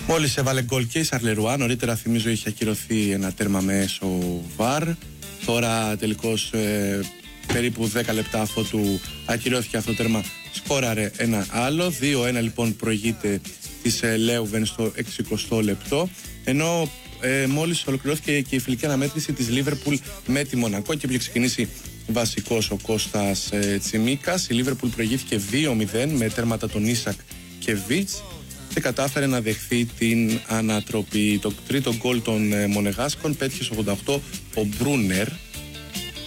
Μόλις έβαλε γκολ και η Σαρλερουά. Νωρίτερα, θυμίζω, είχε ακυρωθεί ένα τέρμα μέσω βαρ. Τώρα τελικώς περίπου 10 λεπτά αφού του ακυρώθηκε αυτό το τέρμα, σκόραρε ένα άλλο. 2-1 λοιπόν προηγείται της Λέουβεν στο 60ο λεπτό. Ενώ μόλις ολοκληρώθηκε και η φιλική αναμέτρηση της Λίβερπουλ με τη Μονακό και είχε ξεκινήσει βασικός ο Κώστας Τσιμίκας. Η Λίβερπουλ προηγήθηκε 2-0 με τέρματα των Ίσακ και Βιτς και κατάφερε να δεχθεί την ανατροπή. Το τρίτο γκολ των Μονεγάσκων πέτυχε στο 88 ο Μπρούνερ.